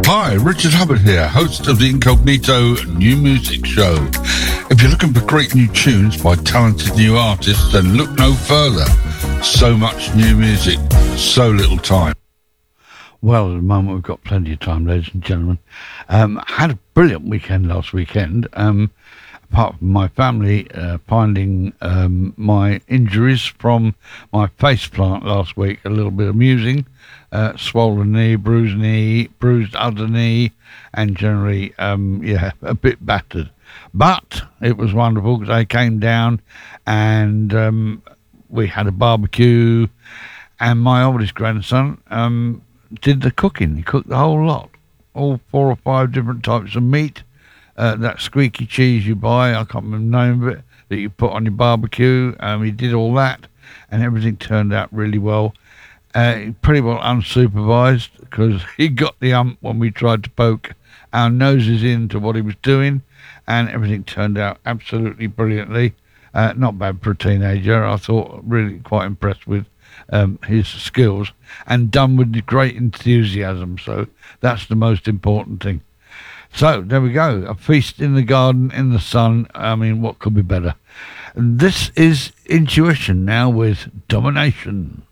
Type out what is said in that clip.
Hi, Richard Hubbard here, host of the Incognito New Music Show. If you're looking for great new tunes by talented new artists, then look no further. So much new music, so little time. Well, at the moment we've got plenty of time, ladies and gentlemen. Had a brilliant weekend last weekend. Apart from my family finding my injuries from my face plant last week a little bit amusing. Swollen knee, bruised other knee, and generally, a bit battered. But it was wonderful because I came down and we had a barbecue, and my oldest grandson did the cooking. He cooked the whole lot, all 4 or 5 different types of meat. That squeaky cheese you buy, I can't remember the name of it, that you put on your barbecue. He did all that, and everything turned out really well. Pretty well unsupervised, because he got the ump when we tried to poke our noses into what he was doing, and everything turned out absolutely brilliantly. Not bad for a teenager. I thought really quite impressed with his skills, and done with great enthusiasm. So that's the most important thing. So there we go. A feast in the garden, in the sun. I mean, what could be better? This is Intuition now with Domination.